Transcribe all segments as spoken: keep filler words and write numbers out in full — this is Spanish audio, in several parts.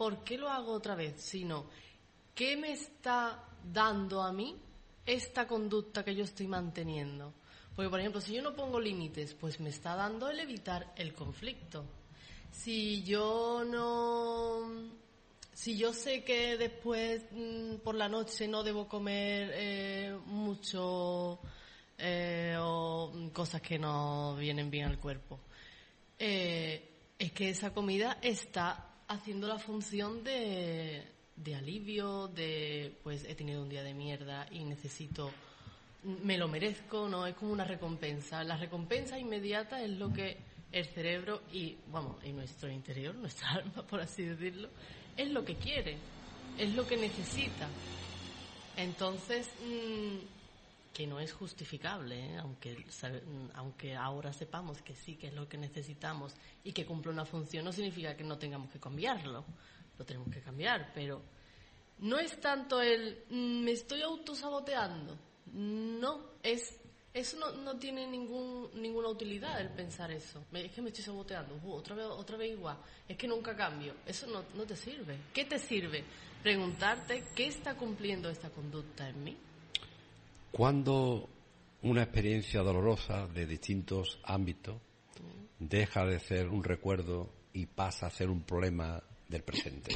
¿por qué lo hago otra vez? Sino, ¿qué me está dando a mí esta conducta que yo estoy manteniendo? Porque, por ejemplo, si yo no pongo límites, pues me está dando el evitar el conflicto. Si yo no... Si yo sé que después mmm, por la noche no debo comer eh, mucho eh, o cosas que no vienen bien al cuerpo, eh, es que esa comida está haciendo la función de, de alivio, de pues he tenido un día de mierda y necesito, me lo merezco, ¿no? Es como una recompensa. La recompensa inmediata es lo que el cerebro y, vamos, y nuestro interior, nuestra alma, por así decirlo, es lo que quiere, es lo que necesita. Entonces, mmm, que no es justificable, ¿eh? aunque aunque ahora sepamos que sí, que es lo que necesitamos y que cumple una función, no significa que no tengamos que cambiarlo, lo tenemos que cambiar, pero no es tanto el mmm, me estoy autosaboteando, no, es eso no, no tiene ningún ninguna utilidad el pensar eso. Es que me estoy saboteando, uh, otra vez otra vez igual, es que nunca cambio. Eso no, no te sirve. ¿Qué te sirve? Preguntarte qué está cumpliendo esta conducta en mí. Cuando una experiencia dolorosa de distintos ámbitos mm. deja de ser un recuerdo y pasa a ser un problema del presente.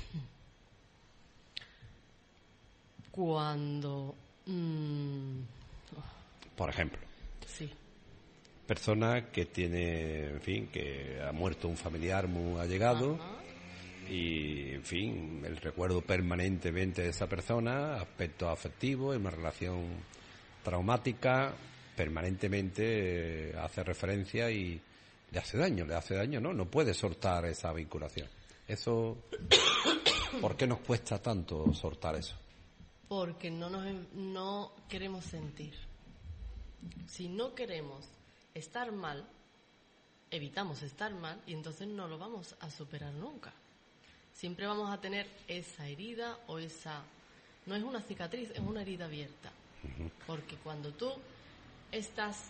Cuando... Mmm, Por ejemplo, sí. persona que tiene, en fin, que ha muerto un familiar muy allegado. Ajá. Y, en fin, el recuerdo permanentemente de esa persona, aspectos afectivos, en una relación traumática, permanentemente eh, hace referencia y le hace daño, le hace daño, ¿no? No puede soltar esa vinculación. Eso, ¿por qué nos cuesta tanto soltar eso? Porque no nos no queremos sentir. Si no queremos estar mal, evitamos estar mal y entonces no lo vamos a superar nunca. Siempre vamos a tener esa herida o esa... No es una cicatriz, es una herida abierta. Uh-huh. Porque cuando tú estás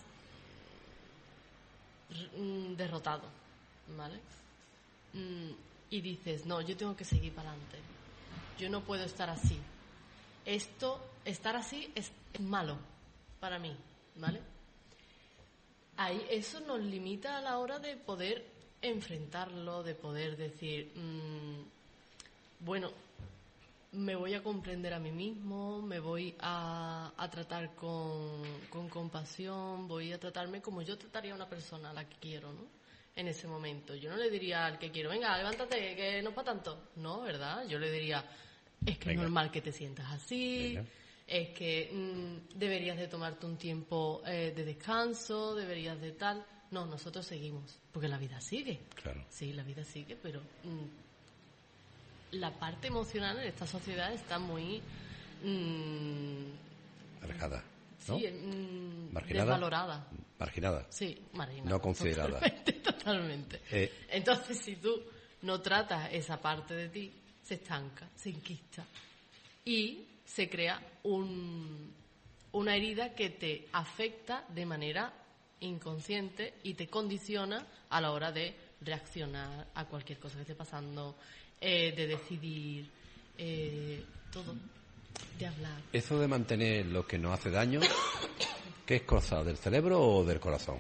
derrotado, ¿vale? Y dices, no, yo tengo que seguir para adelante. Yo no puedo estar así. Esto, estar así es malo para mí, ¿vale? Ahí eso nos limita a la hora de poder enfrentarlo, de poder decir, mmm, bueno, me voy a comprender a mí mismo, me voy a, a tratar con, con compasión, voy a tratarme como yo trataría a una persona a la que quiero, ¿no? En ese momento. Yo no le diría al que quiero, venga, levántate, que no es para tanto. No, ¿verdad? Yo le diría, es que venga. Es normal que te sientas así, venga. Es que mmm, deberías de tomarte un tiempo eh, de descanso, deberías de tal. No, nosotros seguimos, porque la vida sigue. Claro. Sí, la vida sigue, pero mmm, la parte emocional en esta sociedad está muy... Mmm, alejada, ¿no? Sí, mmm, marginada. Desvalorada. Marginada. Sí, marginada. No considerada. Totalmente, totalmente. Eh. Entonces, si tú no tratas esa parte de ti, se estanca, se enquista y se crea un, una herida que te afecta de manera inconsciente y te condiciona a la hora de reaccionar a cualquier cosa que esté pasando, eh, de decidir, eh, todo, de hablar. Eso de mantener lo que nos hace daño, ¿qué es cosa del cerebro o del corazón?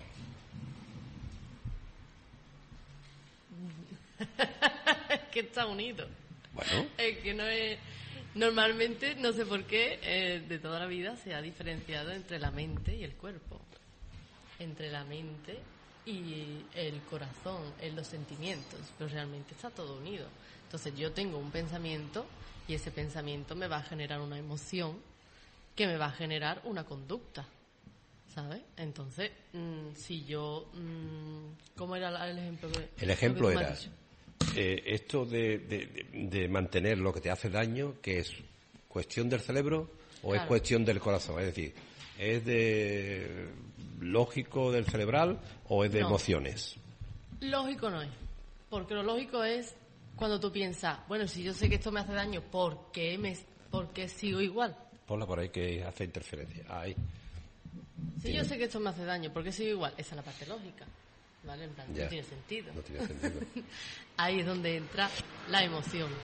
Es que está unido. Bueno. Es que no es... Normalmente, no sé por qué, eh, de toda la vida se ha diferenciado entre la mente y el cuerpo. Entre la mente y el corazón, en los sentimientos, pero realmente está todo unido. Entonces yo tengo un pensamiento y ese pensamiento me va a generar una emoción que me va a generar una conducta, ¿sabes? Entonces, mmm, si yo... Mmm, ¿cómo era el ejemplo? Que, el ejemplo era... Eh, esto de, de, de mantener lo que te hace daño, que es cuestión del cerebro o claro. es cuestión del corazón, es decir, ¿es de lógico del cerebral o es de no. emociones? Lógico no es, porque lo lógico es cuando tú piensas, bueno, si yo sé que esto me hace daño, ¿por qué, me, por qué sigo igual? Ponla por ahí que hace interferencia. Ahí. Si ¿Tiene? Yo sé que esto me hace daño, ¿por qué sigo igual? Esa es la parte lógica. ¿Vale? En plan, ya. no tiene sentido. No tiene sentido. Ahí es donde entra la emoción.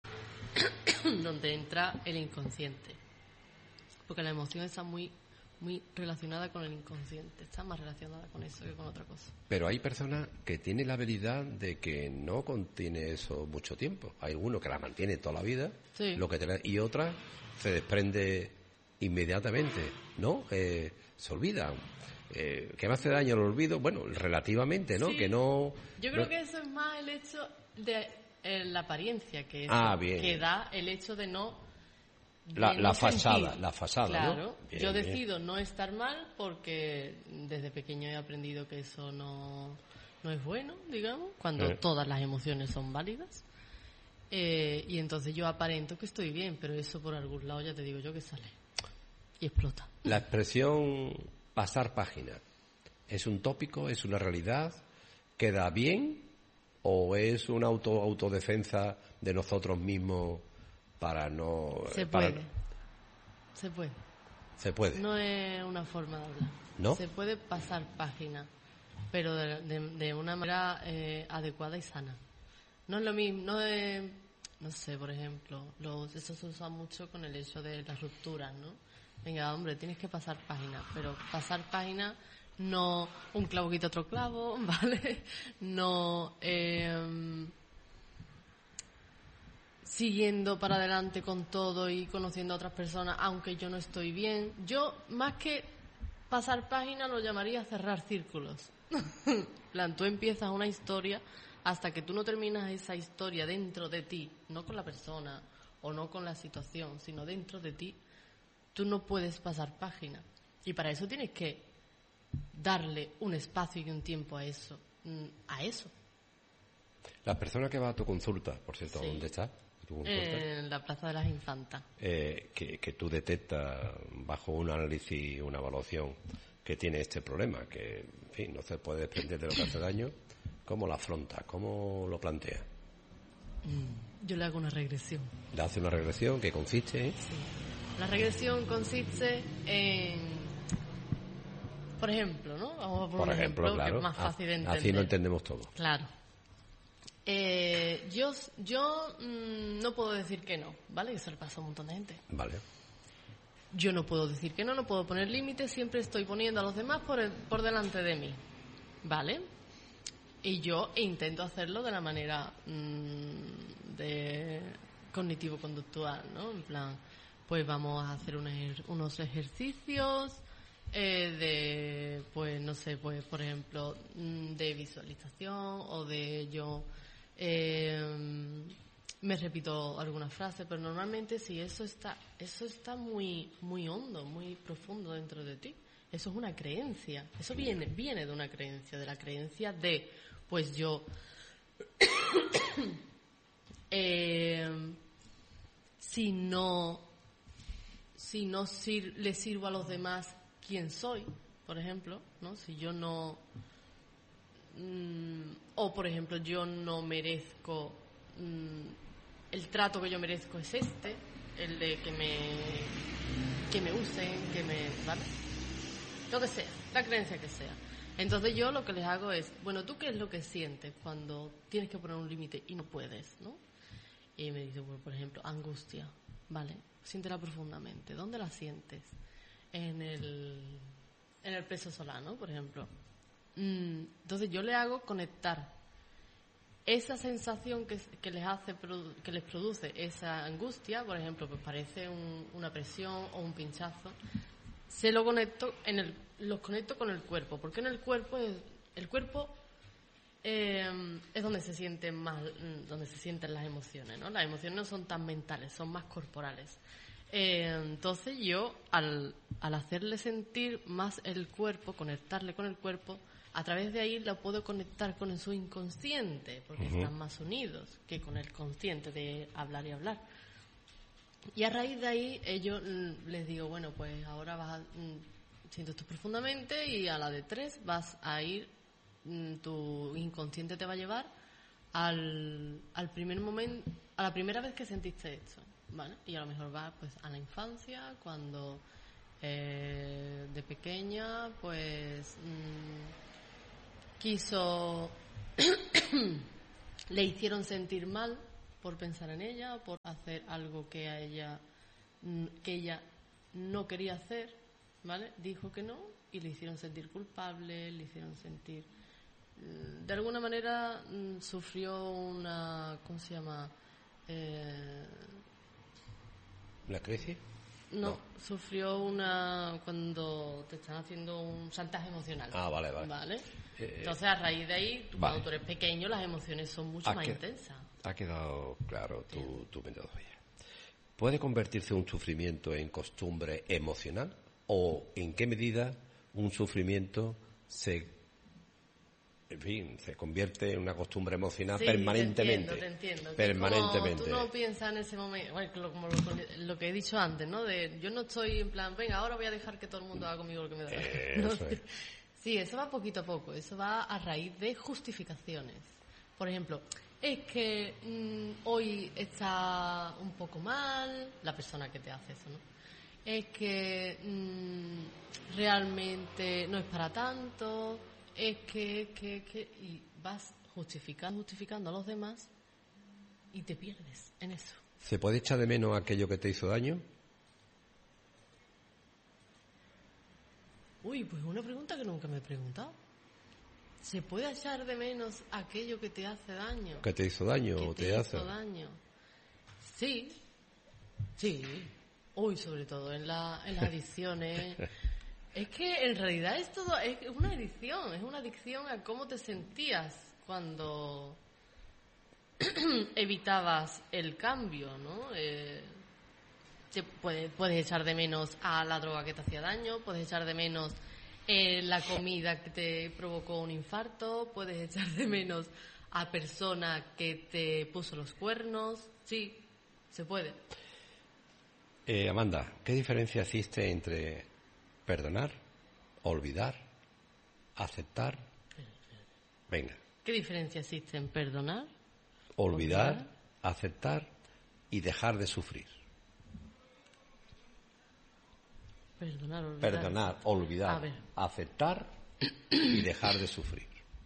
donde entra el inconsciente. Porque la emoción está muy muy relacionada con el inconsciente, está más relacionada con eso que con otra cosa. Pero hay personas que tienen la habilidad de que no contiene eso mucho tiempo. Hay algunos que la mantiene toda la vida, sí. lo que te, y otras se desprende inmediatamente, ¿no? Eh, se olvidan. Eh, ¿Qué me hace daño el olvido? Bueno, relativamente, ¿no? Sí. Que no. Yo creo no... que eso es más el hecho de eh, la apariencia que eso, ah, bien. que da el hecho de no La, de la no fachada, sentir. la fachada, claro, ¿no? Bien, yo bien. decido no estar mal porque desde pequeño he aprendido que eso no, no es bueno, digamos, cuando eh. todas las emociones son válidas. Eh, y entonces yo aparento que estoy bien, pero eso por algún lado ya te digo yo que sale y explota. La expresión pasar página, ¿es un tópico, es una realidad? ¿Queda bien o es una auto autodefensa de nosotros mismos para no... Se para... puede. Se puede. Se puede. No es una forma de hablar. ¿No? Se puede pasar página, pero de, de, de una manera eh, adecuada y sana. No es lo mismo, no es... No sé, por ejemplo, los, eso se usa mucho con el hecho de las rupturas, ¿no? Venga, hombre, tienes que pasar página, pero pasar página no un clavo quita otro clavo, ¿vale? No eh, siguiendo para adelante con todo y conociendo a otras personas, aunque yo no estoy bien. Yo, más que pasar página, lo llamaría cerrar círculos. Plan, tú empiezas una historia hasta que tú no terminas esa historia dentro de ti, no con la persona o no con la situación, sino dentro de ti, tú no puedes pasar página. Y para eso tienes que darle un espacio y un tiempo a eso. A eso. La persona que va a tu consulta, por cierto, sí. ¿dónde está? ¿Tu consulta? En la Plaza de las Infantas. Eh, que, que tú detectas bajo un análisis, una evaluación, que tiene este problema, que, en fin, no se puede desprender de lo que hace daño. ¿Cómo lo afronta? ¿Cómo lo plantea? Yo le hago una regresión. Le hace una regresión que consiste en... Sí. La regresión consiste en, por ejemplo, ¿no? Vamos a poner por un ejemplo, ejemplo claro, que es más fácil de entender. Así lo entendemos todo. Claro. Eh, yo yo mmm, no puedo decir que no, ¿vale? Eso le pasa a un montón de gente. Vale. Yo no puedo decir que no, no puedo poner límites, siempre estoy poniendo a los demás por, el, por delante de mí, ¿vale? Y yo intento hacerlo de la manera mmm, de cognitivo-conductual, ¿no? En plan, pues vamos a hacer unos, unos ejercicios eh, de, pues no sé, pues por ejemplo, de visualización o de yo eh, me repito alguna frase, pero normalmente si eso está, eso está muy, muy hondo, muy profundo dentro de ti. Eso es una creencia, eso viene, viene de una creencia, de la creencia de, pues yo eh, si no si no sir, le sirvo a los demás, ¿quién soy? Por ejemplo, ¿no? Si yo no mmm, o por ejemplo yo no merezco mmm, el trato que yo merezco es este, el de que me que me usen, que me, ¿vale? Lo que sea, la creencia que sea. Entonces yo lo que les hago es, bueno, ¿tú qué es lo que sientes cuando tienes que poner un límite y no puedes, ¿no? Y me dice, bueno, por ejemplo, angustia, ¿vale? Siéntela profundamente. ¿Dónde la sientes? En el, en el plexo solar, ¿no? Por ejemplo. Mm, entonces yo le hago conectar esa sensación que, que les hace, que les produce esa angustia, por ejemplo, pues parece un, una presión o un pinchazo. Se lo conecto en el, los conecto con el cuerpo, porque en el cuerpo es, el cuerpo eh, es donde se sienten más, donde se sienten las emociones, ¿no? Las emociones no son tan mentales, son más corporales. Eh, entonces yo al, al hacerle sentir más el cuerpo, conectarle con el cuerpo, a través de ahí lo puedo conectar con su inconsciente, porque uh-huh. están más unidos que con el consciente de hablar y hablar. Y a raíz de ahí, ellos les digo, bueno, pues ahora vas a, siento esto profundamente y a la de tres vas a ir, tu inconsciente te va a llevar al, al primer momento, a la primera vez que sentiste esto, ¿vale? Y a lo mejor va pues a la infancia, cuando eh, de pequeña, pues mmm, quiso, le hicieron sentir mal, por pensar en ella, por hacer algo que a ella que ella no quería hacer, ¿vale? Dijo que no y le hicieron sentir culpable, le hicieron sentir... De alguna manera sufrió una... ¿Cómo se llama? Eh, ¿Una crisis? No, no, sufrió una... cuando te están haciendo un chantaje emocional. Ah, vale, vale. ¿Vale? Eh, Entonces, a raíz de ahí, vale. cuando tú eres pequeño, las emociones son mucho ha más que, intensas. Ha quedado claro tu, tu metodología. ¿Puede convertirse un sufrimiento en costumbre emocional? ¿O en qué medida un sufrimiento se... en fin, se convierte en una costumbre emocional sí, permanentemente? Te entiendo, te entiendo. Permanentemente. Tú no piensas en ese momento, bueno, como lo, lo que he dicho antes, ¿no? De, yo no estoy en plan, venga, ahora voy a dejar que todo el mundo haga conmigo lo que me da. Eh, ¿no? Eso es. Sí, eso va poquito a poco, eso va a raíz de justificaciones. Por ejemplo, es que mmm, hoy está un poco mal la persona que te hace eso, ¿no? Es que mmm, realmente no es para tanto... es que, que, que, y vas justificando, justificando a los demás y te pierdes en eso. ¿Se puede echar de menos aquello que te hizo daño? Uy, pues una pregunta que nunca me he preguntado. ¿Se puede echar de menos aquello que te hace daño? ¿Que te hizo daño o te, te hace? hizo daño? Sí, sí. Uy, sobre todo en, la, en las adicciones... Es que en realidad es todo, es una adicción, es una adicción a cómo te sentías cuando evitabas el cambio, ¿no? Eh, te puedes, puedes echar de menos a la droga que te hacía daño, puedes echar de menos eh, la comida que te provocó un infarto, puedes echar de menos a persona que te puso los cuernos, sí, se puede. Eh, Amanda, ¿qué diferencia existe entre perdonar, olvidar, aceptar? Venga. ¿Qué diferencia existe en perdonar, olvidar, olvidar, aceptar y dejar de sufrir? Perdonar, olvidar. Perdonar, olvidar, A ver. aceptar y dejar de sufrir.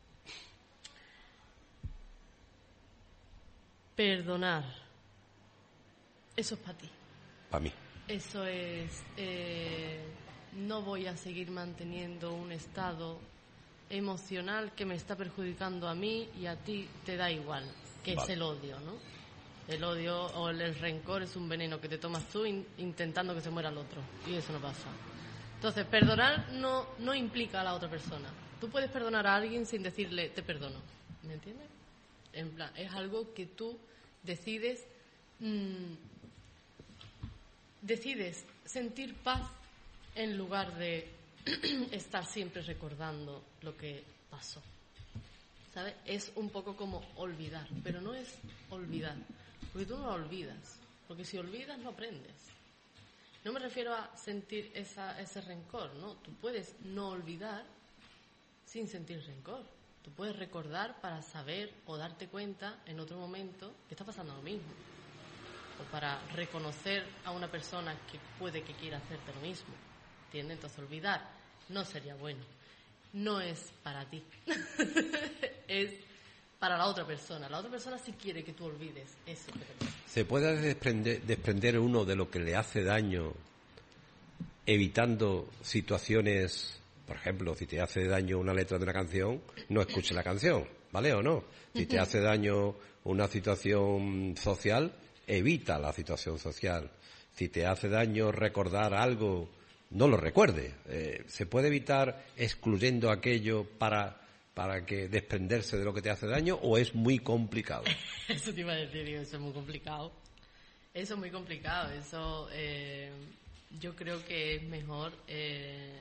Perdonar. Eso es para ti. Para mí. Eso es... Eh, no voy a seguir manteniendo un estado emocional que me está perjudicando a mí y a ti te da igual, que vale. Es el odio, ¿no? El odio o el, el rencor es un veneno que te tomas tú in, intentando que se muera el otro, y eso no pasa. Entonces, perdonar no, no implica a la otra persona. Tú puedes perdonar a alguien sin decirle, te perdono, ¿me entiendes? En plan, es algo que tú decides, mmm, decides sentir paz en lugar de estar siempre recordando lo que pasó. ¿Sabes? Es un poco como olvidar, pero no es olvidar, porque tú no lo olvidas, porque si olvidas no aprendes. No me refiero a sentir esa, ese rencor, ¿no? Tú puedes no olvidar sin sentir rencor. Tú puedes recordar para saber o darte cuenta en otro momento que está pasando lo mismo. O para reconocer a una persona que puede que quiera hacerte lo mismo. ¿Entiendes? Entonces olvidar no sería bueno. No es para ti. Es para la otra persona. La otra persona sí quiere que tú olvides eso que te pasa. ¿Se puede desprender, desprender uno de lo que le hace daño evitando situaciones? Por ejemplo, si te hace daño una letra de una canción, no escuches la canción, ¿vale o no? Si te hace daño una situación social, evita la situación social. Si te hace daño recordar algo, no lo recuerde. Eh, ¿Se puede evitar excluyendo aquello para, para que desprenderse de lo que te hace daño o es muy complicado? Eso te iba a decir, eso es muy complicado. Eso es muy complicado. Eso eh, yo creo que es mejor eh,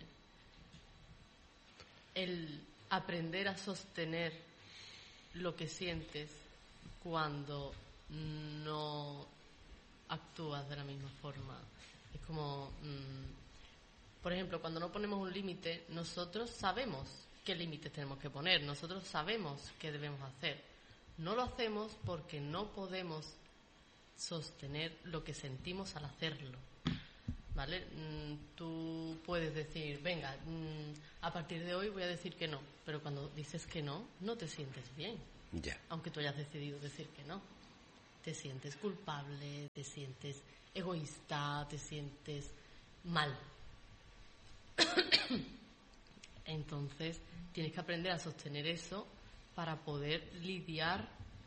el aprender a sostener lo que sientes cuando no actúas de la misma forma. Es como, mmm, por ejemplo, cuando no ponemos un límite, nosotros sabemos qué límites tenemos que poner, nosotros sabemos qué debemos hacer. No lo hacemos porque no podemos sostener lo que sentimos al hacerlo, ¿vale? Mm, tú puedes decir, venga, mm, a partir de hoy voy a decir que no, pero cuando dices que no, no te sientes bien, ya. Aunque tú hayas decidido decir que no. te sientes culpable, te sientes egoísta, te sientes mal. Entonces tienes que aprender a sostener eso para poder lidiar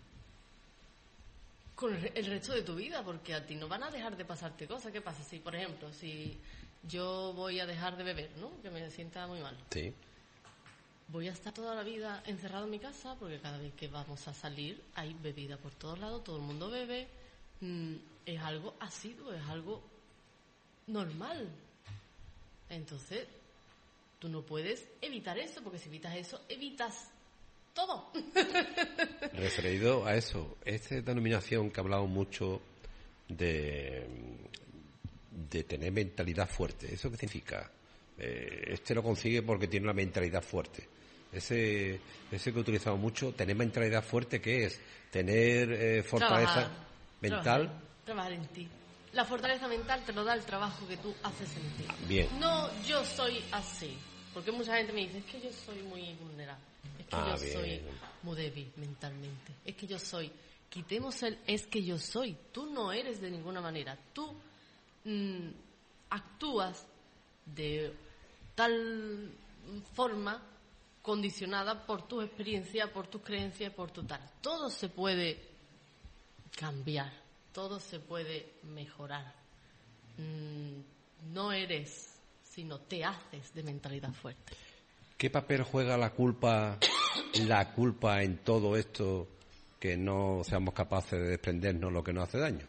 con el resto de tu vida, porque a ti no van a dejar de pasarte cosas. ¿Qué pasa si, por ejemplo, si yo voy a dejar de beber, ¿no? Que me sienta muy mal. Sí. Voy a estar toda la vida encerrado en mi casa, porque cada vez que vamos a salir hay bebida por todos lados, todo el mundo bebe. Mm, es algo asiduo, es algo normal. Entonces, tú no puedes evitar eso, porque si evitas eso, evitas todo. Referido a eso, esta denominación que ha hablado mucho de, de tener mentalidad fuerte, ¿eso qué significa? Eh, este lo consigue porque tiene una mentalidad fuerte. Ese, ese que he utilizado mucho, tener mentalidad fuerte, ¿qué es? Tener eh, fortaleza Trabajar, mental. Trabajar, trabajar en ti. La fortaleza mental te lo da el trabajo que tú haces en ti. Bien. No, yo soy así. Porque mucha gente me dice, es que yo soy muy vulnerable. Es que Ah, yo bien. soy muy débil mentalmente. Es que yo soy... Quitemos el es que yo soy. Tú no eres de ninguna manera. Tú mmm, actúas de tal forma condicionada por tu experiencia, por tus creencias, por tu tal. Todo se puede cambiar. Todo se puede mejorar. Mm, no eres, sino te haces de mentalidad fuerte. ¿Qué papel juega la culpa, la culpa en todo esto que no seamos capaces de desprendernos lo que nos hace daño?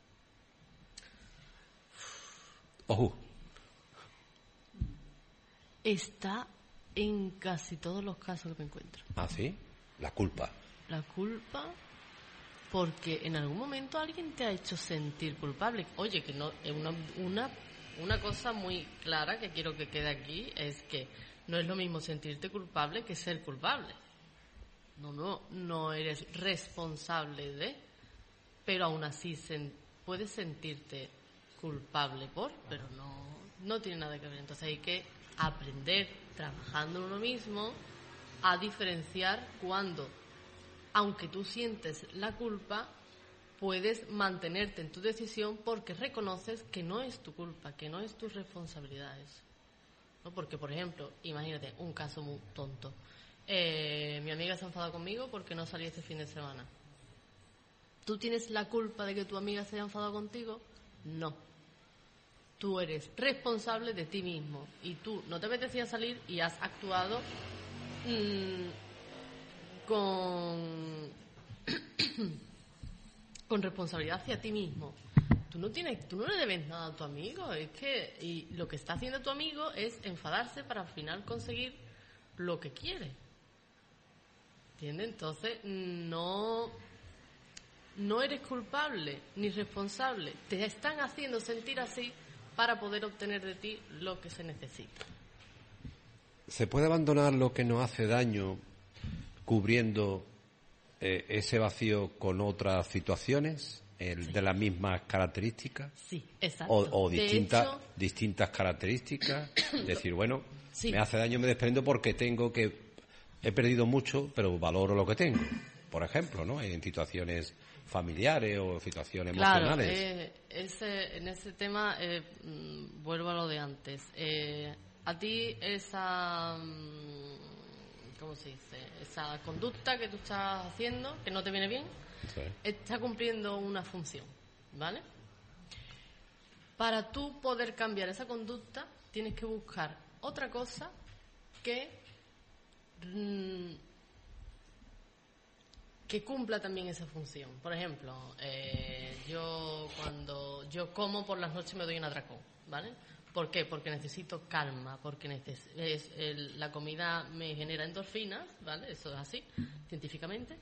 Ojo. Está en casi todos los casos que me encuentro. ¿Ah, sí? La culpa. La culpa, porque en algún momento alguien te ha hecho sentir culpable. Oye, que no, una, una, una cosa muy clara que quiero que quede aquí es que no es lo mismo sentirte culpable que ser culpable. No, no, no eres responsable de, pero aún así sen, puedes sentirte culpable por, pero no, no tiene nada que ver. Entonces hay que aprender, trabajando en uno mismo, a diferenciar cuando, aunque tú sientes la culpa, puedes mantenerte en tu decisión porque reconoces que no es tu culpa, que no es tu responsabilidad eso. ¿No? Porque, por ejemplo, imagínate un caso muy tonto. Eh, mi amiga se ha enfadado conmigo porque no salí este fin de semana. ¿Tú tienes la culpa de que tu amiga se haya enfadado contigo? No. Tú eres responsable de ti mismo y tú no te apetecía salir y has actuado mmm, con con responsabilidad hacia ti mismo. Tú no tienes, tú no le debes nada a tu amigo, es que y lo que está haciendo tu amigo es enfadarse para al final conseguir lo que quiere. ¿Entiendes? Entonces no no eres culpable ni responsable. Te están haciendo sentir así para poder obtener de ti lo que se necesita. ¿Se puede abandonar lo que nos hace daño cubriendo eh, ese vacío con otras situaciones el, sí. de las mismas características? Sí, exacto. O, o distintas, hecho, distintas características. Decir, bueno, sí. me hace daño, me desprendo porque tengo que... He perdido mucho, pero valoro lo que tengo. Por ejemplo, ¿no? En situaciones familiares o situaciones claro, emocionales. Eh, ese, en ese tema, eh, mm, vuelvo a lo de antes. Eh, a ti esa... ¿Cómo se dice? Esa conducta que tú estás haciendo, que no te viene bien, sí. está cumpliendo una función, ¿vale? Para tú poder cambiar esa conducta, tienes que buscar otra cosa que mmm, que cumpla también esa función. Por ejemplo, eh, yo cuando yo como por las noches me doy un atracón, ¿vale? ¿Por qué? Porque necesito calma, porque neces- es, el, la comida me genera endorfinas, ¿vale? Eso es así, científicamente.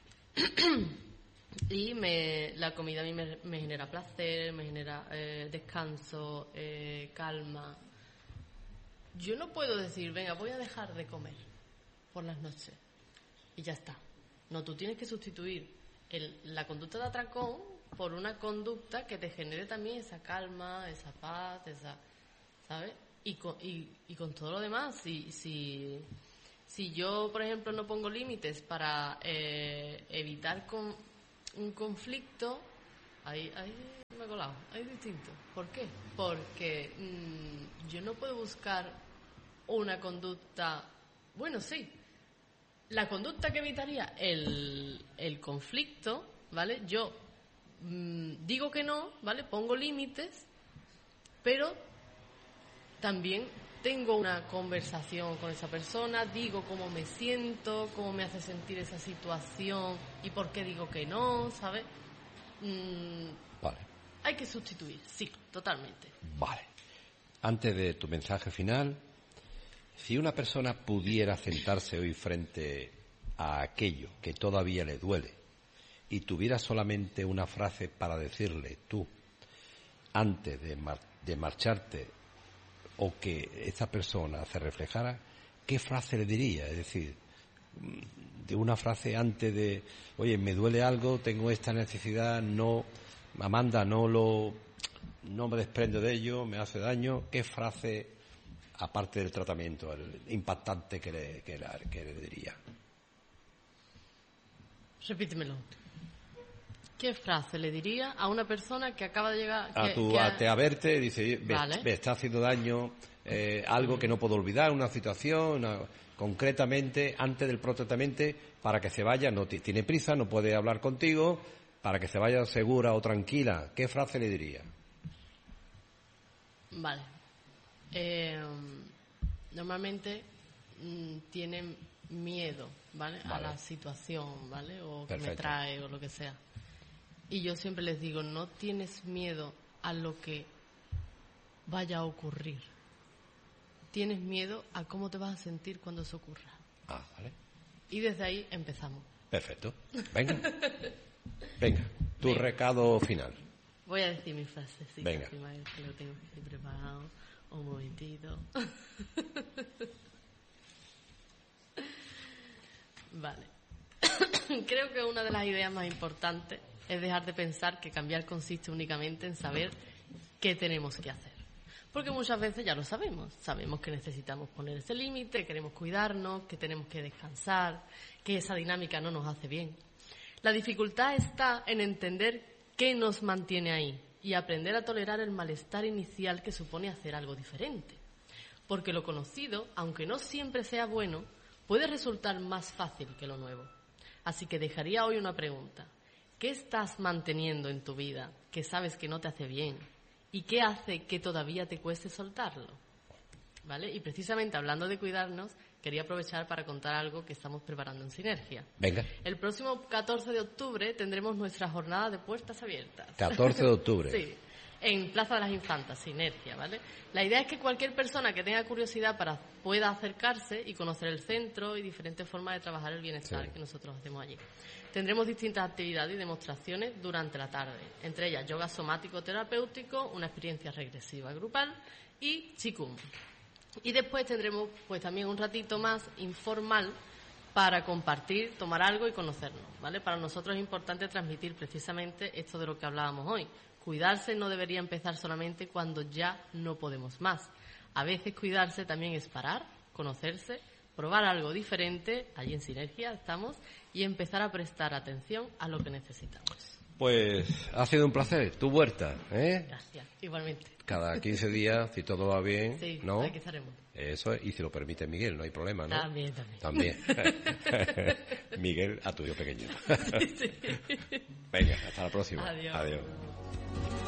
Y me, la comida a mí me, me genera placer, me genera eh, descanso, eh, calma. Yo no puedo decir, venga, voy a dejar de comer por las noches y ya está. No, tú tienes que sustituir el, la conducta de atracón por una conducta que te genere también esa calma, esa paz, esa... ¿sabes? Y con, y, y con todo lo demás, si, si, si yo, por ejemplo, no pongo límites para eh, evitar con, un conflicto, ahí, ahí me he colado, ahí es distinto. ¿Por qué? Porque mmm, yo no puedo buscar una conducta, bueno, sí, la conducta que evitaría el, el conflicto, ¿vale? Yo mmm, digo que no, ¿vale? Pongo límites, pero también tengo una conversación con esa persona, digo cómo me siento, cómo me hace sentir esa situación y por qué digo que no, ¿sabes? Mm, vale. Hay que sustituir, sí, totalmente. Vale. Antes de tu mensaje final, si una persona pudiera sentarse hoy frente a aquello que todavía le duele y tuviera solamente una frase para decirle tú, antes de, mar- de marcharte, o que esta persona se reflejara, ¿qué frase le diría? Es decir, de una frase antes de, oye, me duele algo, tengo esta necesidad, no, Amanda, no lo, no me desprendo de ello, me hace daño. ¿Qué frase, aparte del tratamiento, el impactante que le, que la, que le diría? Repítemelo. ¿Qué frase le diría a una persona que acaba de llegar? A que, tu, que a, ha... te a verte, dice, me, Vale. me está haciendo daño eh, algo que no puedo olvidar, una situación, una, concretamente, antes del protratamiento, para que se vaya, no t- tiene prisa, no puede hablar contigo, para que se vaya segura o tranquila. ¿Qué frase le diría? Vale. Eh, normalmente mm, tienen miedo, ¿vale? Vale. A la situación, ¿vale? O que me Perfecto. trae o lo que sea. Y yo siempre les digo, no tienes miedo a lo que vaya a ocurrir. Tienes miedo a cómo te vas a sentir cuando eso ocurra. Ah, vale. Y desde ahí empezamos. Perfecto. Venga. Venga, tu Venga. recado final. Voy a decir mi frase, sí. Venga. Que lo tengo aquí preparado. Un momentito. Vale. Creo que una de las ideas más importantes es dejar de pensar que cambiar consiste únicamente en saber qué tenemos que hacer. Porque muchas veces ya lo sabemos. Sabemos que necesitamos poner ese límite, queremos cuidarnos, que tenemos que descansar, que esa dinámica no nos hace bien. La dificultad está en entender qué nos mantiene ahí y aprender a tolerar el malestar inicial que supone hacer algo diferente. Porque lo conocido, aunque no siempre sea bueno, puede resultar más fácil que lo nuevo. Así que dejaría hoy una pregunta. ¿Qué estás manteniendo en tu vida que sabes que no te hace bien? ¿Y qué hace que todavía te cueste soltarlo? ¿Vale? Y precisamente hablando de cuidarnos, quería aprovechar para contar algo que estamos preparando en Sinergia. Venga. El próximo catorce de octubre tendremos nuestra jornada de puertas abiertas. catorce de octubre. Sí, en Plaza de las Infantas, Sinergia, ¿vale? La idea es que cualquier persona que tenga curiosidad para pueda acercarse y conocer el centro y diferentes formas de trabajar el bienestar Sí. que nosotros hacemos allí. Tendremos distintas actividades y demostraciones durante la tarde, entre ellas yoga somático terapéutico, una experiencia regresiva grupal y Qigong. Y después tendremos pues también un ratito más informal para compartir, tomar algo y conocernos, ¿vale? Para nosotros es importante transmitir precisamente esto de lo que hablábamos hoy. Cuidarse no debería empezar solamente cuando ya no podemos más. A veces cuidarse también es parar, conocerse, probar algo diferente, allí en Sinergia estamos, y empezar a prestar atención a lo que necesitamos. Pues ha sido un placer. Tu huerta, ¿eh? Gracias, igualmente. Cada quince días, si todo va bien, Sí, ¿no? aquí estaremos. Eso es, y si lo permite Miguel, no hay problema, ¿no? También, también. También. Miguel, a tu hijo pequeño. Sí. Venga, hasta la próxima. Adiós. Adiós.